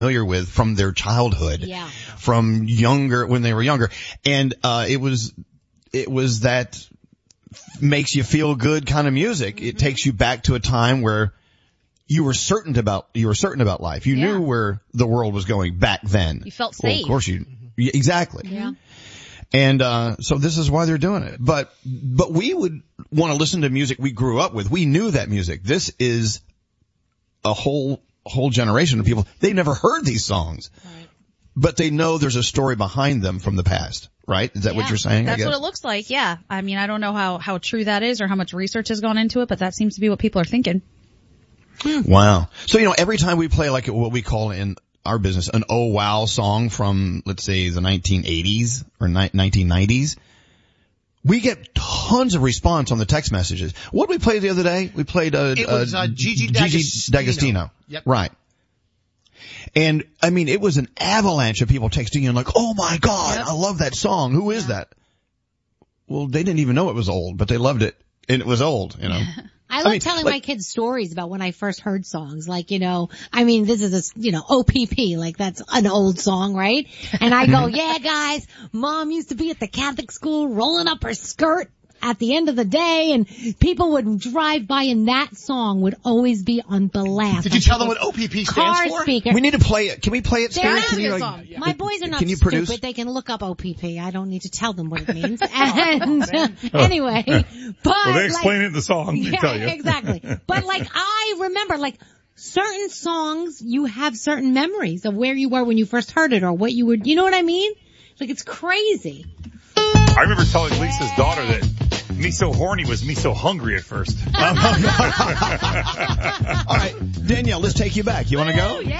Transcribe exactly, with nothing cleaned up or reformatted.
familiar with from their childhood, yeah. from younger, when they were younger. And, uh, it was, it was that makes you feel good kind of music. Mm-hmm. It takes you back to a time where you were certain about, you were certain about life. You yeah. knew where the world was going back then. You felt safe. Well, of course you, yeah, exactly. Yeah. And, uh, so this is why they're doing it. But, but we would want to listen to music we grew up with. We knew that music. This is a whole, whole generation of people. They've never heard these songs. Right. But they know there's a story behind them from the past, right? Is that yeah, what you're saying? That's I guess? what it looks like, yeah. I mean, I don't know how, how true that is or how much research has gone into it, but that seems to be what people are thinking. Wow. So, you know, every time we play like what we call in our business an oh wow song from, let's say, the nineteen eighties or ni- nineteen nineties, we get tons of response on the text messages. What did we play the other day? We played, uh, it was, uh, Gigi Gigi D'Agostino. D'Agostino. Yep. Right. And, I mean, it was an avalanche of people texting in like, oh my God, yep. I love that song. Who is yeah. that? Well, they didn't even know it was old, but they loved it. And it was old, you know. I love I mean, telling like, my kids stories about when I first heard songs. Like, you know, I mean, this is a, you know, O P P, like that's an old song, right? And I go, yeah, guys, Mom used to be at the Catholic school rolling up her skirt at the end of the day, and people would drive by and that song would always be on blast. Did you tell them what O P P stands car for? speaker. We need to play it. Can we play it, There Spirit? is Can you, a like, song. My boys are not can you stupid. produce? They can look up O P P. I don't need to tell them what it means. And uh, anyway, but well, they explain like, it in the song. They yeah, tell you. exactly. But like I remember, like certain songs, you have certain memories of where you were when you first heard it, or what you were. You know what I mean? Like it's crazy. I remember telling Lisa's daughter that Me So Horny was Me So Hungry at first. All right, Danielle, let's take you back. You want to go? Yeah.